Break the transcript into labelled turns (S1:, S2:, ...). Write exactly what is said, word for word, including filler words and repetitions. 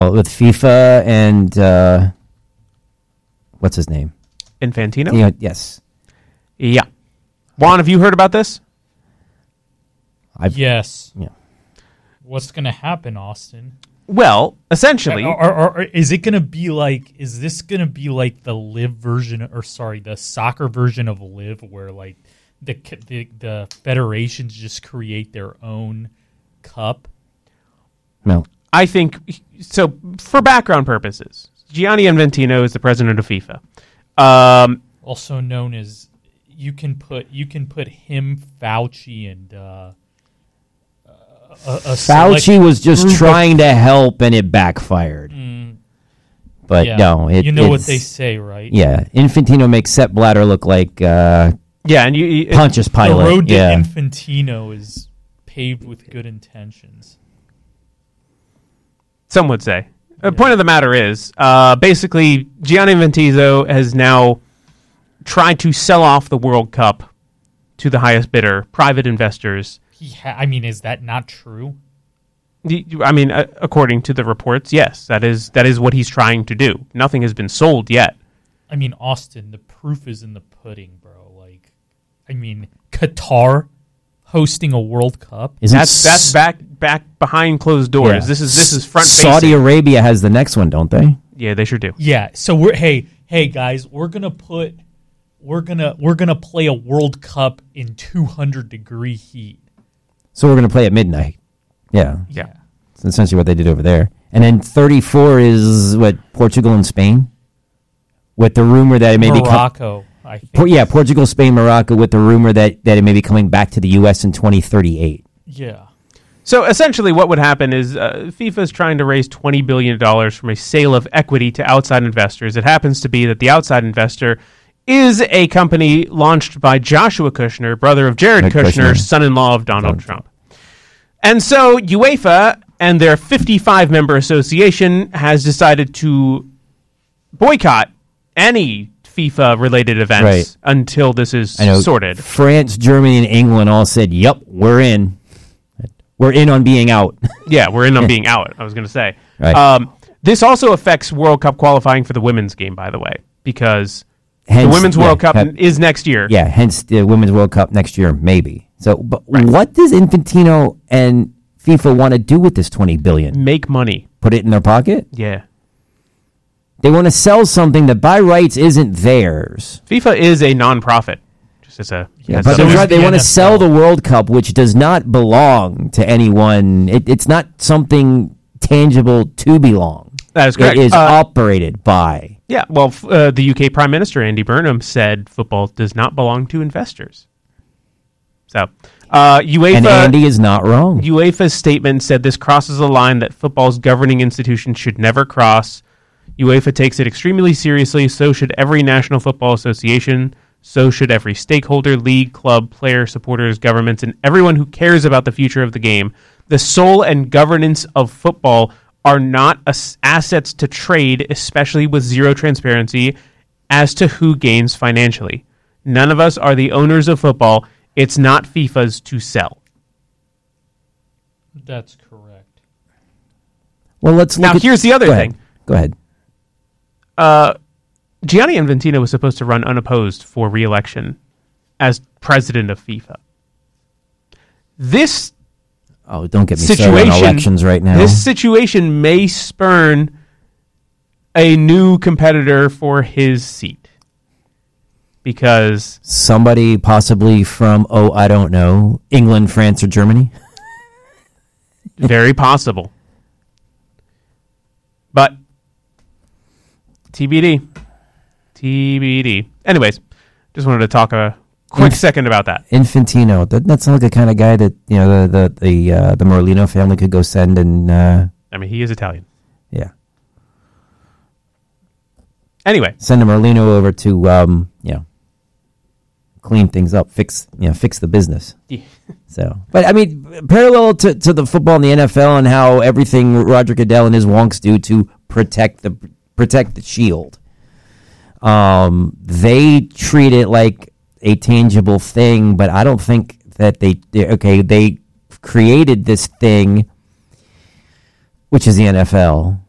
S1: with FIFA and uh, what's his name?
S2: Infantino?
S1: Yeah, yes.
S2: Yeah. Juan, have you heard about this?
S3: I've, yes.
S1: Yeah.
S3: What's going to happen, Austin?
S2: Well, essentially...
S3: Or, or, or is it going to be like... Is this going to be like the Live version... Or, sorry, the soccer version of Live, where, like, the the, the federations just create their own cup?
S1: No.
S2: I think... So, for background purposes, Gianni Infantino is the president of FIFA. Um,
S3: also known as... You can put you can put him, Fauci, and... Uh, A, a
S1: Fauci was just trying of, to help, and it backfired. Mm, but
S3: yeah.
S1: no, it,
S3: you know what they say, right?
S1: Yeah, Infantino makes Sepp Blatter look like uh,
S2: yeah, and you, you
S1: Pontius Pilate.
S3: The road to
S1: yeah.
S3: Infantino is paved with good intentions.
S2: Some would say. The yeah. point of the matter is, uh, basically, Gianni Infantino has now tried to sell off the World Cup to the highest bidder, private investors.
S3: He ha- I mean, is that not true?
S2: I mean, uh, according to the reports, yes, that is that is what he's trying to do. Nothing has been sold yet.
S3: I mean, Austin, the proof is in the pudding, bro. Like, I mean, Qatar hosting a World Cup.
S2: Isn't that's that's back back behind closed doors. Yeah. This is this is front facing.
S1: Saudi Arabia has the next one, don't they?
S2: Yeah, they sure do.
S3: Yeah. So we're hey hey guys, we're gonna put we're gonna we're gonna play a World Cup in two hundred degree heat.
S1: So we're going to play at midnight. Yeah.
S2: Yeah.
S1: That's essentially what they did over there. And then thirty-four is, what, Portugal and Spain? With the rumor that it may
S3: Morocco,
S1: be...
S3: Morocco, I think.
S1: Po- yeah, Portugal, Spain, Morocco, with the rumor that, that it may be coming back to the U S in twenty thirty-eight.
S3: Yeah.
S2: So essentially what would happen is uh, FIFA is trying to raise twenty billion dollars from a sale of equity to outside investors. It happens to be that the outside investor is a company launched by Joshua Kushner, brother of Jared Kushner, Kushner, son-in-law of Donald, Donald Trump. Trump. And so UEFA and their fifty-five member association has decided to boycott any FIFA-related events right. until this is sorted.
S1: France, Germany, and England all said, yep, we're in. We're in on being out.
S2: Yeah, we're in on being out, I was going to say.
S1: Right.
S2: Um, this also affects World Cup qualifying for the women's game, by the way, because... Hence, the Women's World yeah, Cup have, is next year.
S1: Yeah, hence the Women's World Cup next year, maybe. So, but
S2: right.
S1: what does Infantino and FIFA want to do with this twenty billion dollars?
S2: Make money.
S1: Put it in their pocket?
S2: Yeah.
S1: They want to sell something that by rights isn't theirs.
S2: FIFA is a non-profit. Just as a
S1: yeah, but right, they want to sell the World Cup, which does not belong to anyone. It, it's not something tangible to belong.
S2: That is correct.
S1: It is
S2: uh,
S1: operated by...
S2: Yeah, well, uh, the U K Prime Minister, Andy Burnham, said football does not belong to investors. So, uh, UEFA...
S1: And Andy is not wrong.
S2: UEFA's statement said this crosses a line that football's governing institution should never cross. UEFA takes it extremely seriously, so should every National Football Association, so should every stakeholder, league, club, player, supporters, governments, and everyone who cares about the future of the game. The soul and governance of football are not as- assets to trade, especially with zero transparency as to who gains financially. None of us are the owners of football. It's not FIFA's to sell.
S3: That's correct.
S1: Well, let's look
S2: now.
S1: At,
S2: here's the other
S1: go
S2: thing.
S1: Ahead. Go ahead.
S2: Uh, Gianni Infantino was supposed to run unopposed for re-election as president of FIFA. This
S1: Oh, don't get me started on elections right now.
S2: This situation may spurn a new competitor for his seat. Because...
S1: Somebody possibly from, oh, I don't know, England, France, or Germany?
S2: Very possible. But, T B D. T B D. Anyways, just wanted to talk a quick Inf- second about that.
S1: Infantino. That, that's not like the kind of guy that, you know, the the the, uh, the Morlino family could go send and... Uh,
S2: I mean, he is Italian.
S1: Yeah.
S2: Anyway.
S1: Send a Morlino over to, um, you know, clean things up, fix, you know, fix the business.
S2: Yeah.
S1: So, but I mean, parallel to, to the football in the N F L and how everything Roger Goodell and his wonks do to protect the protect the shield, um, they treat it like a tangible thing. But I don't think that they, okay, they created this thing, which is the N F L,